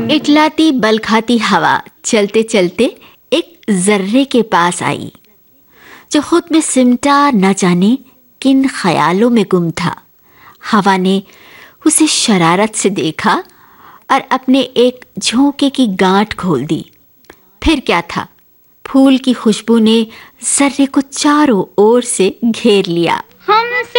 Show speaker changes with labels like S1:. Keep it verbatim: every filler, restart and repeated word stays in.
S1: इटलाती बल खाती हवा चलते चलते एक जर्रे के पास आई, जो खुद में सिमटा न जाने किन ख्यालों में गुम था। हवा ने उसे शरारत से देखा और अपने एक झोंके की गांठ खोल दी। फिर क्या था, फूल की खुशबू ने जर्रे को चारों ओर से घेर लिया।
S2: हमसे